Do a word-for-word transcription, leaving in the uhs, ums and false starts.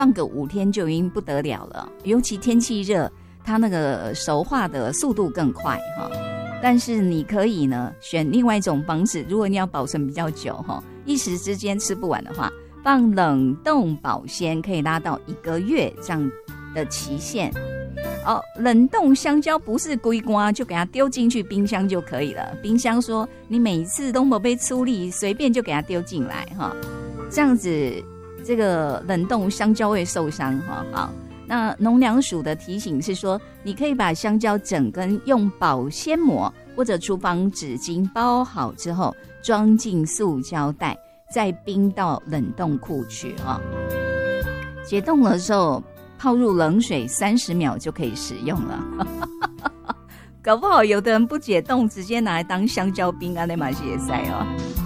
放个五天就已经不得了了，尤其天气热，它那个熟化的速度更快哈。但是你可以呢选另外一种方式，如果你要保存比较久哈，一时之间吃不完的话，放冷冻保鲜，可以拉到一个月这样的期限。哦，冷冻香蕉不是规瓜就给它丢进去冰箱就可以了。冰箱说你每一次都没被处理，随便就给它丢进来哈，这样子这个冷冻香蕉会受伤哈。好，那农粮署的提醒是说，你可以把香蕉整根用保鲜膜或者厨房纸巾包好之后，装进塑胶袋，再冰到冷冻库去哈。解冻的时候泡入冷水三十秒就可以使用了。搞不好有的人不解冻，直接拿来当香蕉冰啊，那嘛也塞哦。